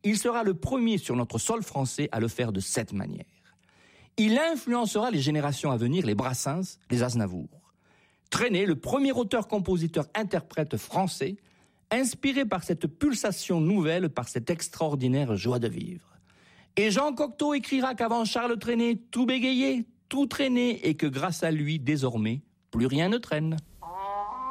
il sera le premier sur notre sol français à le faire de cette manière. Il influencera les générations à venir, les Brassens, les Aznavour. Trenet, le premier auteur-compositeur-interprète français, inspiré par cette pulsation nouvelle, par cette extraordinaire joie de vivre. Et Jean Cocteau écrira qu'avant Charles Trenet, tout bégayait, tout traînait, et que grâce à lui, désormais, plus rien ne traîne.